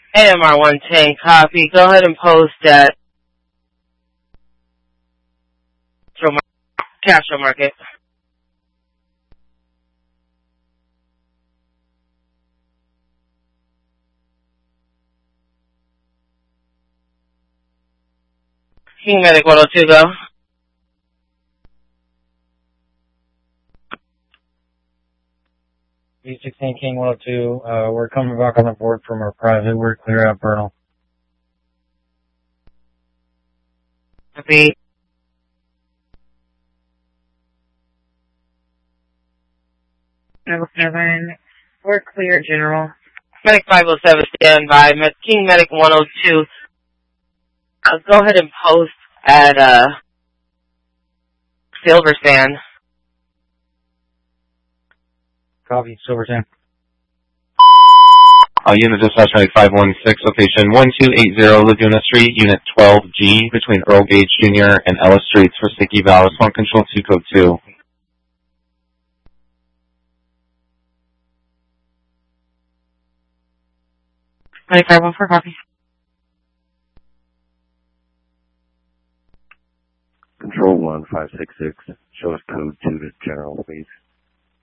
AMR 110, copy. Go ahead and post at Castro Market. King Medic 102, go. V16 King 102, we're coming back on the board from our private. We're clear at Bernal. Copy. Level 7, we're clear, General. Medic 507, stand by. King Medic 102, go ahead and post at Silver Sand. Copy, Silver Sand. Unit Dispatch 9516, location 1280 Laguna Street, Unit 12G, between Earl Gage Jr. and Ellis Streets for Sticky Val. Response control 2 code 2. Medic 514, copy. Control 1566, show us code 2 to General, please.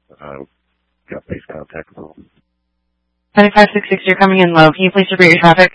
Got base contact. Medic 566, you're coming in low. Can you please repeat your traffic?